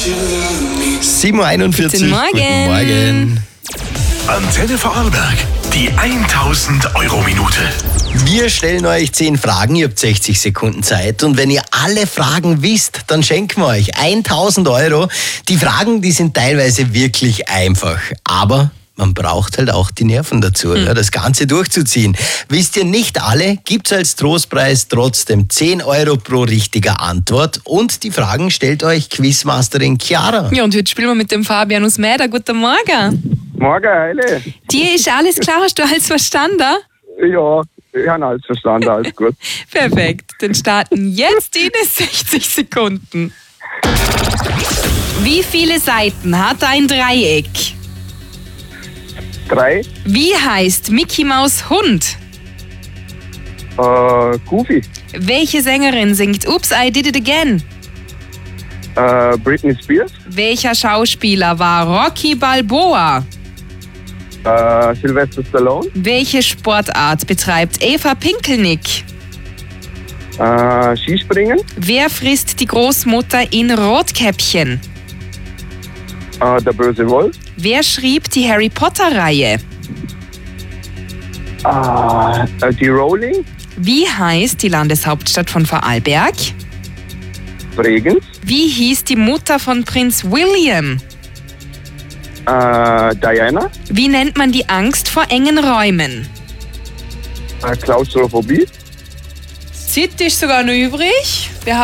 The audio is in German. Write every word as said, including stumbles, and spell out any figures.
sieben Uhr einundvierzig. Guten Morgen. Guten Morgen. Antenne Vorarlberg, die tausend Euro Minute. Wir stellen euch zehn Fragen, ihr habt sechzig Sekunden Zeit und wenn ihr alle Fragen wisst, dann schenken wir euch tausend Euro. Die Fragen, die sind teilweise wirklich einfach, aber man braucht halt auch die Nerven dazu, mhm. ja, das Ganze durchzuziehen. Wisst ihr nicht alle, gibt's als Trostpreis trotzdem zehn Euro pro richtiger Antwort und die Fragen stellt euch Quizmasterin Chiara. Ja, und heute spielen wir mit dem Fabian aus Mäder. Guten Morgen. Morgen, Heile. Dir ist alles klar, hast du alles verstanden? Ja, ich habe alles verstanden, alles gut. Perfekt, dann starten jetzt die sechzig Sekunden. Wie viele Seiten hat ein Dreieck? Drei, Wie heißt Mickey Maus Hund? äh, Goofy, Welche Sängerin singt Oops, I Did It Again? äh, Britney Spears, Welcher Schauspieler war Rocky Balboa? äh, Sylvester Stallone, Welche Sportart betreibt Eva Pinkelnick? äh, Skispringen, Wer frisst die Großmutter in Rotkäppchen? äh, der böse Wolf, Wer schrieb die Harry Potter-Reihe? äh, die Rowling, Wie heißt die Landeshauptstadt von Vorarlberg? Bregenz, Wie hieß die Mutter von Prinz William? äh, Diana, Wie nennt man die Angst vor engen Räumen? äh, Klaustrophobie. Zeit ist sogar noch übrig. Wir